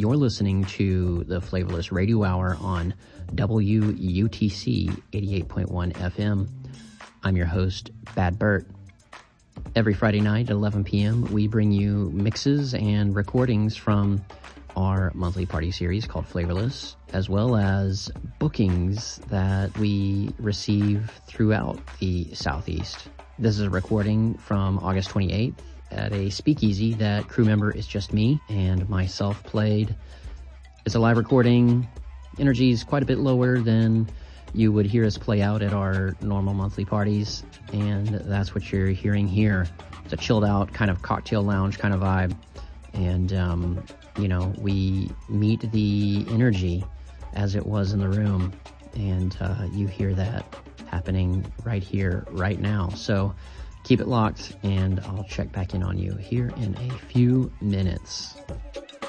You're listening to the Flavorless Radio Hour on WUTC 88.1 FM. I'm your host, Bad Bert. Every Friday night at 11 p.m., we bring you mixes and recordings from our monthly party series called Flavorless, as well as bookings that we receive throughout the Southeast. This is a recording from August 28th at a speakeasy that crew member is just me and myself played. It's a live recording. Energy is quite a bit lower than you would hear us play out at our normal monthly parties, and that's what you're hearing here. It's a chilled out kind of cocktail lounge kind of vibe, and we meet the energy as it was in the room, and you hear that happening right here, right now. So keep it locked, and I'll check back in on you here in a few minutes.